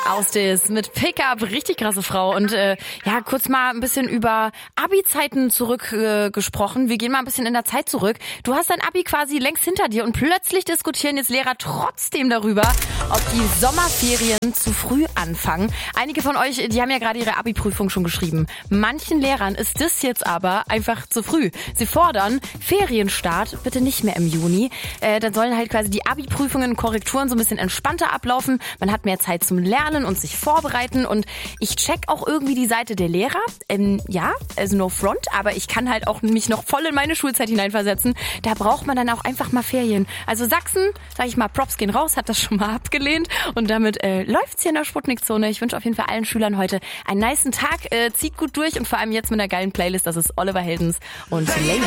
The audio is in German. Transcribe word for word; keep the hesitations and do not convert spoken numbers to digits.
Austis mit Pickup, richtig krasse Frau. Und äh, ja, kurz mal ein bisschen über Abi-Zeiten zurück äh, gesprochen. Wir gehen mal ein bisschen in der Zeit zurück. Du hast dein Abi quasi längst hinter dir und plötzlich diskutieren jetzt Lehrer trotzdem darüber, ob die Sommerferien zu früh anfangen. Einige von euch, die haben ja gerade ihre Abi-Prüfung schon geschrieben. Manchen Lehrern ist das jetzt aber einfach zu früh. Sie fordern Ferienstart bitte nicht mehr im Juni. Äh, dann sollen halt quasi die Abi-Prüfungen, Korrekturen so ein bisschen entspannter ablaufen. Man hat mehr Zeit zum Lernen und sich vorbereiten. Und ich check auch irgendwie die Seite der Lehrer. Ähm, ja, also no front, aber ich kann halt auch mich noch voll in meine Schulzeit hineinversetzen. Da braucht man dann auch einfach mal Ferien. Also Sachsen, sag ich mal, Props gehen raus, hat das schon mal abgelehnt. Und damit äh, läuft's hier in der Sputnik-Zone. Ich wünsche auf jeden Fall allen Schülern heute einen nicen Tag. Äh, zieht gut durch und vor allem jetzt mit einer geilen Playlist. Das ist Oliver Heldens und Lady.